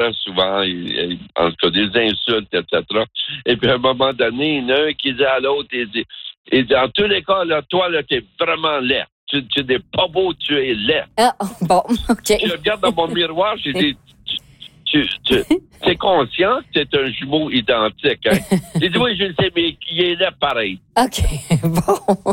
souvent, en tout cas des insultes, etc. Et puis à un moment donné, il y en a un qui dit à l'autre, il dit en tous les cas, là, toi, là, t'es vraiment laid. Tu n'es pas beau, tu es laid. Ah, bon, OK. Je regarde dans mon miroir, j'ai dit, tu es conscient que c'est un jumeau identique, hein? J'ai dit, oui, je le sais, mais il est laid pareil. OK, bon.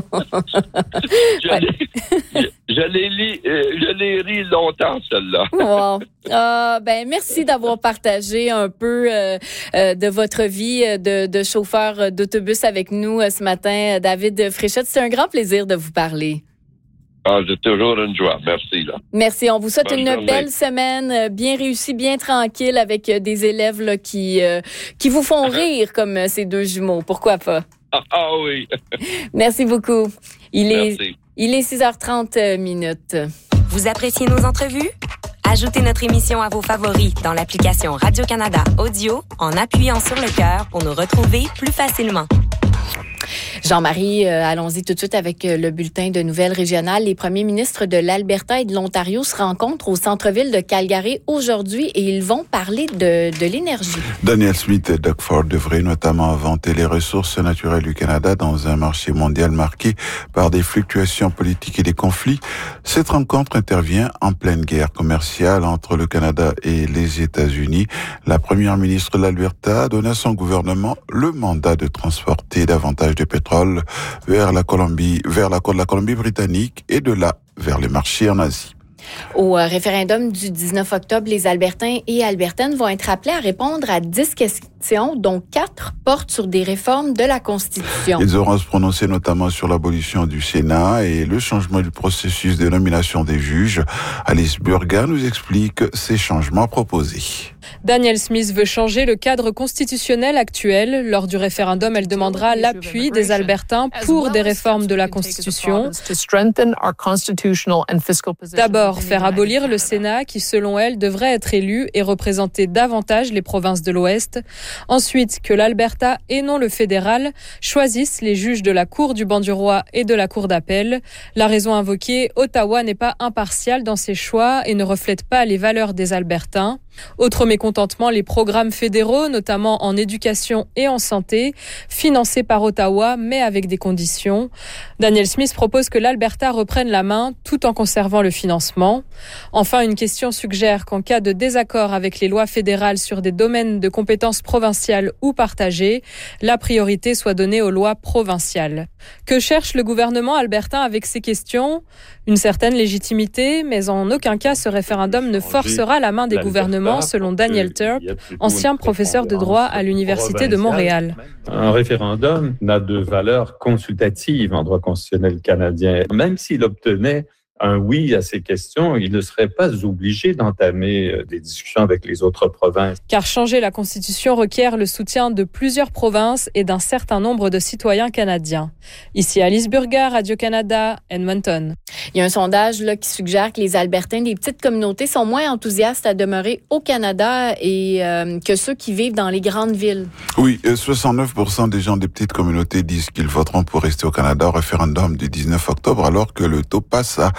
Je l'ai ri longtemps, celle-là. Wow. Merci d'avoir partagé un peu de votre vie de chauffeur d'autobus avec nous ce matin, David Fréchette. C'est un grand plaisir de vous parler. C'est toujours une joie. Merci. Là. Merci. On vous souhaite Bonne une journée. belle semaine, bien réussie, bien tranquille, avec des élèves là, qui vous font rire comme ces deux jumeaux. Pourquoi pas? Ah oui. Merci beaucoup. Il Merci. est 6h30 minutes. Vous appréciez nos entrevues? Ajoutez notre émission à vos favoris dans l'application Radio-Canada Audio en appuyant sur le cœur pour nous retrouver plus facilement. Jean-Marie, allons-y tout de suite avec le bulletin de nouvelles régionales. Les premiers ministres de l'Alberta et de l'Ontario se rencontrent au centre-ville de Calgary aujourd'hui et ils vont parler de l'énergie. Danielle Smith et Doug Ford devraient notamment vanter les ressources naturelles du Canada dans un marché mondial marqué par des fluctuations politiques et des conflits. Cette rencontre intervient en pleine guerre commerciale entre le Canada et les États-Unis. La première ministre de l'Alberta a donné à son gouvernement le mandat de transporter davantage de pétrole vers la Colombie-Britannique et de là vers les marchés en Asie. Au référendum du 19 octobre, les Albertains et Albertaines vont être appelés à répondre à 10 questions, dont 4 portent sur des réformes de la Constitution. Ils auront à se prononcer notamment sur l'abolition du Sénat et le changement du processus de nomination des juges. Alice Burga nous explique ces changements proposés. Danielle Smith veut changer le cadre constitutionnel actuel. Lors du référendum, elle demandera l'appui des Albertains pour des réformes de la Constitution. D'abord, faire abolir le Sénat qui, selon elle, devrait être élu et représenter davantage les provinces de l'Ouest. Ensuite, que l'Alberta et non le fédéral choisissent les juges de la Cour du banc du roi et de la Cour d'appel. La raison invoquée, Ottawa n'est pas impartial dans ses choix et ne reflète pas les valeurs des Albertains. Autre mécontentement, les programmes fédéraux, notamment en éducation et en santé, financés par Ottawa, mais avec des conditions. Danielle Smith propose que l'Alberta reprenne la main tout en conservant le financement. Enfin, une question suggère qu'en cas de désaccord avec les lois fédérales sur des domaines de compétences provinciales ou partagées, la priorité soit donnée aux lois provinciales. Que cherche le gouvernement albertain avec ces questions ? Une certaine légitimité, mais en aucun cas ce référendum ne forcera la main des gouvernements, selon Daniel Turp, ancien professeur de droit à l'Université de Montréal. Un référendum n'a de valeur consultative en droit constitutionnel canadien. Même s'il obtenait un oui à ces questions, il ne serait pas obligé d'entamer des discussions avec les autres provinces. Car changer la Constitution requiert le soutien de plusieurs provinces et d'un certain nombre de citoyens canadiens. Ici Alice Burga, Radio-Canada, Edmonton. Il y a un sondage là, qui suggère que les Albertains des petites communautés sont moins enthousiastes à demeurer au Canada et que ceux qui vivent dans les grandes villes. Oui, 69% des gens des petites communautés disent qu'ils voteront pour rester au Canada au référendum du 19 octobre, alors que le taux passe à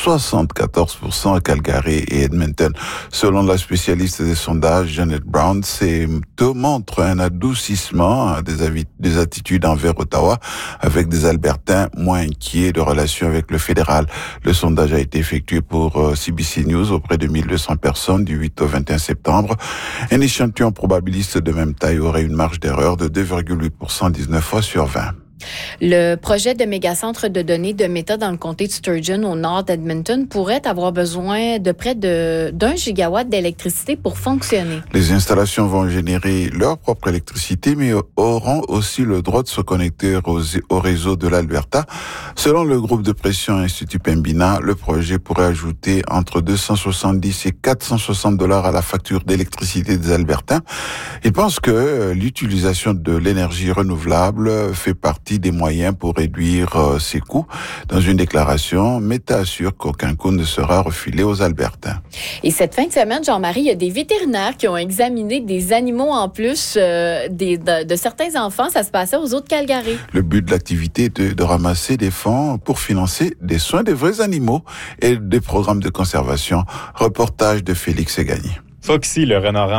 74% à Calgary et Edmonton. Selon la spécialiste des sondages, Janet Brown, ces taux montrent un adoucissement des attitudes envers Ottawa, avec des Albertains moins inquiets de relations avec le fédéral. Le sondage a été effectué pour CBC News auprès de 1200 personnes du 8 au 21 septembre. Un échantillon probabiliste de même taille aurait une marge d'erreur de 2,8% 19 fois sur 20. Le projet de mégacentre de données de Meta dans le comté de Sturgeon, au nord d'Edmonton, pourrait avoir besoin de près d'1 gigawatt d'électricité pour fonctionner. Les installations vont générer leur propre électricité, mais auront aussi le droit de se connecter au réseau de l'Alberta. Selon le groupe de pression Institut Pembina, le projet pourrait ajouter entre 270 et 460 $ à la facture d'électricité des Albertains. Ils pensent que l'utilisation de l'énergie renouvelable fait partie des moyens pour réduire ses coûts. Dans une déclaration, Meta assure qu'aucun coût ne sera refilé aux Albertains. Et cette fin de semaine, Jean-Marie, il y a des vétérinaires qui ont examiné des animaux en plus de certains enfants. Ça se passait aux eaux de Calgary. Le but de l'activité est de ramasser des fonds pour financer des soins des vrais animaux et des programmes de conservation. Reportage de Félix Segagné. Foxy, le renard